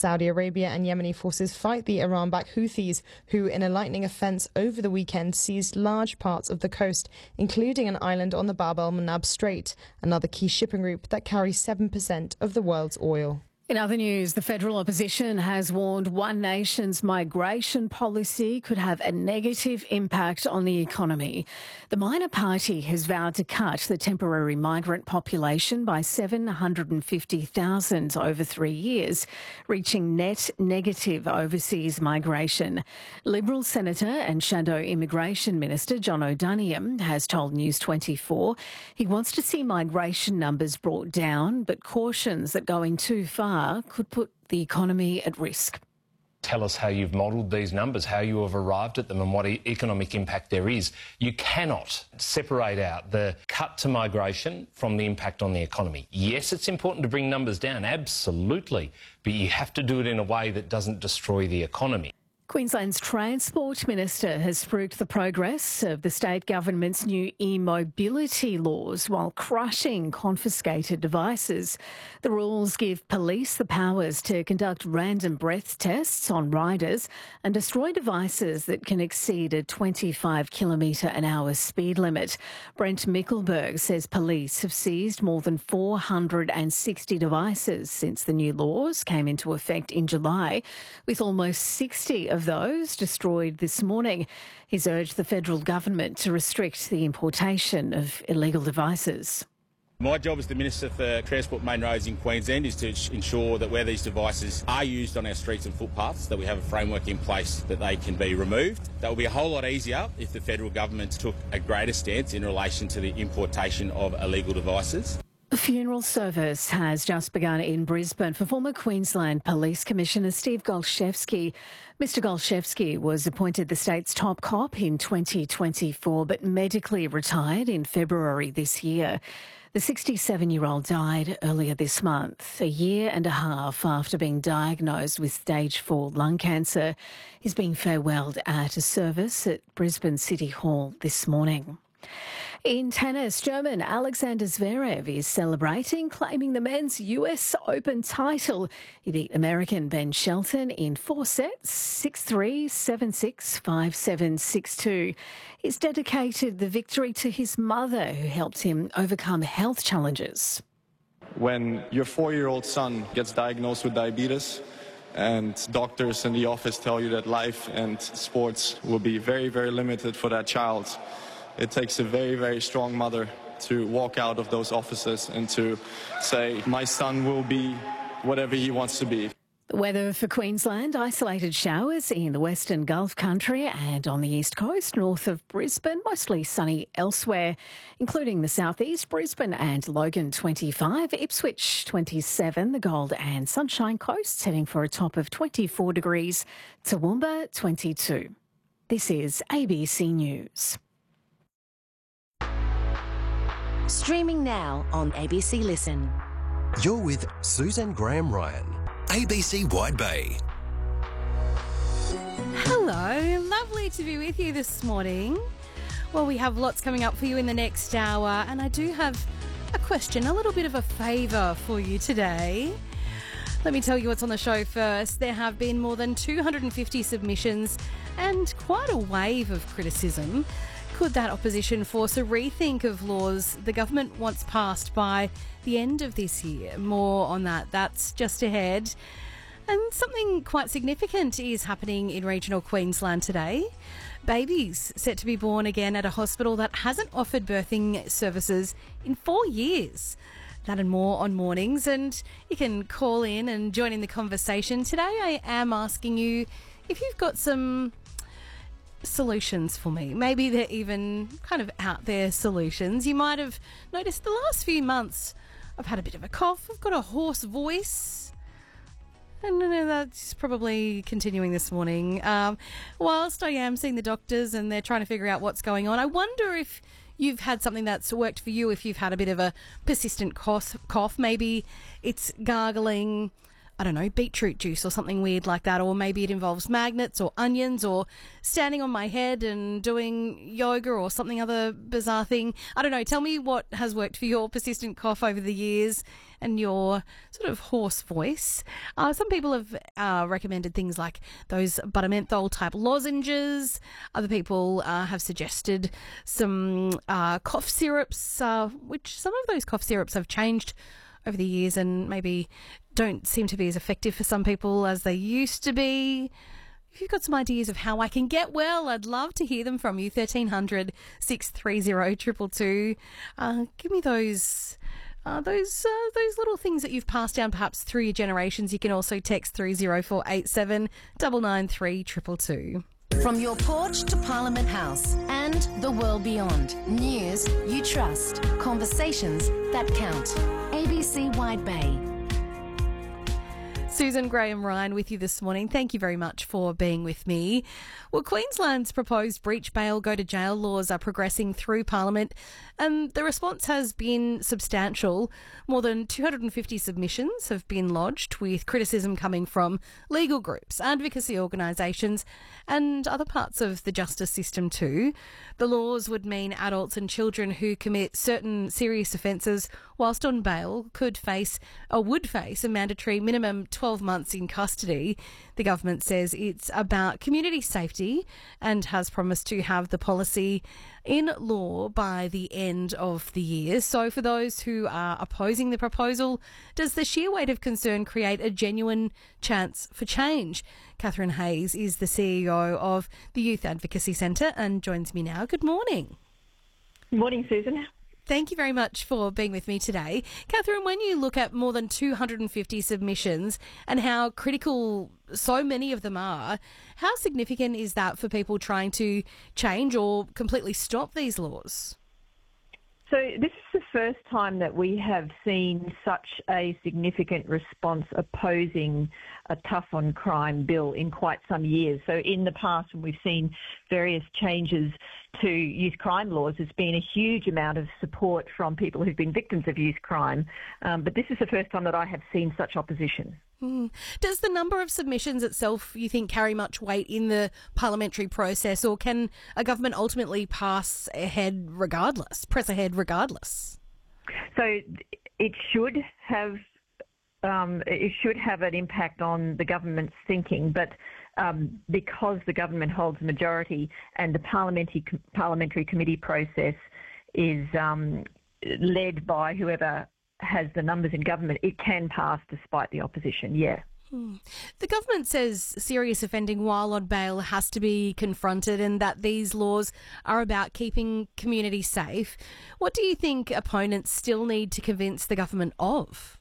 Saudi Arabia and Yemeni forces fight the Iran-backed Houthis, who, in a lightning offence over the weekend, seized large parts of the coast, including an island on the Bab el-Mandab Strait, another key shipping route that carries 7% of the world's oil. In other news, the federal opposition has warned One Nation's migration policy could have a negative impact on the economy. The minor party has vowed to cut the temporary migrant population by 750,000 over 3 years, reaching net negative overseas migration. Liberal Senator and Shadow Immigration Minister John O'Donoghue has told News 24 he wants to see migration numbers brought down, but cautions that going too far could put the economy at risk. Tell us how you've modelled these numbers, how you have arrived at them and what economic impact there is. You cannot separate out the cut to migration from the impact on the economy. Yes, it's important to bring numbers down, absolutely, but you have to do it in a way that doesn't destroy the economy. Queensland's Transport Minister has spruiked the progress of the state government's new e-mobility laws while crushing confiscated devices. The rules give police the powers to conduct random breath tests on riders and destroy devices that can exceed a 25km/h speed limit. Brent Mickelberg says police have seized more than 460 devices since the new laws came into effect in July, with almost 60 of those destroyed this morning. He's urged the federal government to restrict the importation of illegal devices. My job as the Minister for Transport Main Roads in Queensland is to ensure that where these devices are used on our streets and footpaths, that we have a framework in place that they can be removed. That will be a whole lot easier if the federal government took a greater stance in relation to the importation of illegal devices. A funeral service has just begun in Brisbane for former Queensland Police Commissioner Steve Golchevsky. Mr Golchevsky was appointed the state's top cop in 2024 but medically retired in February this year. The 67-year-old died earlier this month, a year and a half after being diagnosed with stage 4 lung cancer. He's being farewelled at a service at Brisbane City Hall this morning. In tennis, German Alexander Zverev is celebrating, claiming the men's US Open title. He beat American Ben Shelton in 4 sets, 6-3, 7-6, 5-7, 6-2. He's dedicated the victory to his mother, who helped him overcome health challenges. When your 4-year-old son gets diagnosed with diabetes and doctors in the office tell you that life and sports will be very, very limited for that child, it takes a very, very strong mother to walk out of those offices and to say, my son will be whatever he wants to be. The weather for Queensland: isolated showers in the Western Gulf Country and on the east coast north of Brisbane, mostly sunny elsewhere, including the southeast, Brisbane and Logan 25, Ipswich 27, the Gold and Sunshine Coast heading for a top of 24 degrees, Toowoomba 22. This is ABC News. Streaming now on ABC Listen. You're with Susan Graham Ryan, ABC Wide Bay. Hello, lovely to be with you this morning. Well, we have lots coming up for you in the next hour, and I do have a question, a little bit of a favour for you today. Let me tell you what's on the show first. There have been more than 250 submissions and quite a wave of criticism. Could that opposition force a rethink of laws the government wants passed by the end of this year? More on that. That's just ahead. And something quite significant is happening in regional Queensland today. Babies set to be born again at a hospital that hasn't offered birthing services in 4 years. That and more on mornings. And you can call in and join in the conversation. Today I am asking you if you've got some solutions for me. Maybe they're even kind of out there solutions. You might have noticed the last few months I've had a bit of a cough. I've got a hoarse voice. And that's probably continuing this morning. Whilst I am seeing the doctors and they're trying to figure out what's going on, I wonder if you've had something that's worked for you, if you've had a bit of a persistent cough. Maybe it's gargling, I don't know, beetroot juice or something weird like that, or maybe it involves magnets or onions or standing on my head and doing yoga or something other bizarre thing. I don't know. Tell me what has worked for your persistent cough over the years. and your sort of hoarse voice. Some people have recommended things like those buttermenthol type lozenges. Other people have suggested some cough syrups, which some of those cough syrups have changed over the years and maybe don't seem to be as effective for some people as they used to be. If you've got some ideas of how I can get well, I'd love to hear them from you. 1300 630 222. Give me those little things that you've passed down perhaps through your generations. You can also text 30487 993 222. From your porch to Parliament House and the world beyond. News you trust. Conversations that count. ABC Wide Bay. Susan Graham-Ryan with you this morning. Thank you very much for being with me. Well, Queensland's proposed breach bail, go to jail laws are progressing through Parliament and the response has been substantial. More than 250 submissions have been lodged, with criticism coming from legal groups, advocacy organisations and other parts of the justice system too. The laws would mean adults and children who commit certain serious offences whilst on bail would face a mandatory minimum 12 months in custody. The government says it's about community safety and has promised to have the policy in law by the end of the year. So for those who are opposing the proposal, does the sheer weight of concern create a genuine chance for change? Catherine Hayes is the CEO of the Youth Advocacy Centre and joins me now. Good morning. Good morning, Susan. Thank you very much for being with me today. Catherine, when you look at more than 250 submissions and how critical so many of them are, how significant is that for people trying to change or completely stop these laws? So this is the first time that we have seen such a significant response opposing a tough on crime bill in quite some years. So in the past, when we've seen various changes to youth crime laws, there's been a huge amount of support from people who've been victims of youth crime. But this is the first time that I have seen such opposition. Does the number of submissions itself, you think, carry much weight in the parliamentary process, or can a government ultimately press ahead regardless? So it should have an impact on the government's thinking, but because the government holds a majority and the parliamentary committee process is led by whoever has the numbers in government, it can pass despite the opposition, yeah. The government says serious offending while on bail has to be confronted and that these laws are about keeping communities safe. What do you think opponents still need to convince the government of?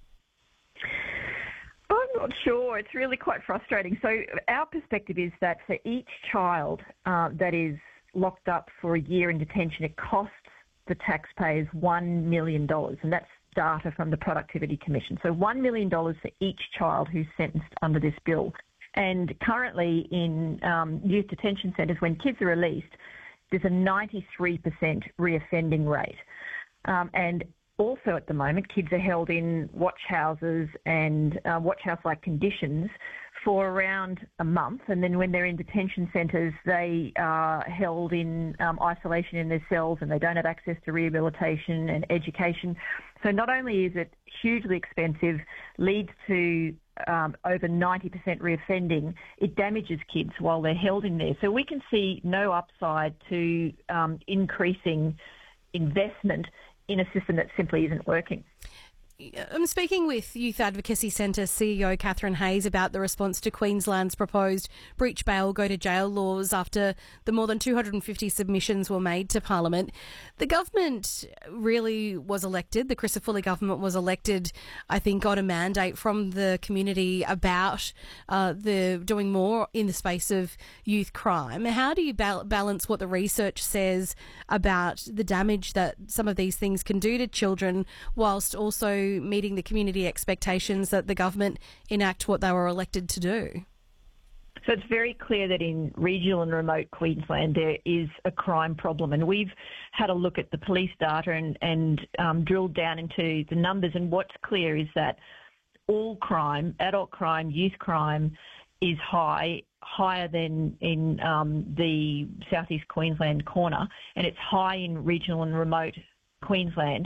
I'm not sure. It's really quite frustrating. So our perspective is that for each child that is locked up for a year in detention, it costs the taxpayers $1 million, and that's data from the Productivity Commission. So $1 million for each child who's sentenced under this bill. And currently in youth detention centres, when kids are released, there's a 93% reoffending rate. And also at the moment, kids are held in watch houses and watch house-like conditions for around a month, and then when they're in detention centres, they are held in isolation in their cells and they don't have access to rehabilitation and education. So not only is it hugely expensive, leads to over 90% reoffending, it damages kids while they're held in there. So we can see no upside to increasing investment in a system that simply isn't working. I'm speaking with Youth Advocacy Centre CEO Catherine Hayes about the response to Queensland's proposed breach bail, go to jail laws after the more than 250 submissions were made to Parliament. The government really was elected, the Crisafulli government was elected, I think, got a mandate from the community about the doing more in the space of youth crime. How do you balance what the research says about the damage that some of these things can do to children whilst also meeting the community expectations that the government enact what they were elected to do? So it's very clear that in regional and remote Queensland there is a crime problem, and we've had a look at the police data and drilled down into the numbers, and what's clear is that all crime, adult crime, youth crime, is higher than in the southeast Queensland corner, and it's high in regional and remote Queensland.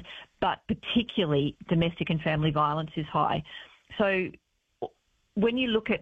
but particularly domestic and family violence is high. So when you look at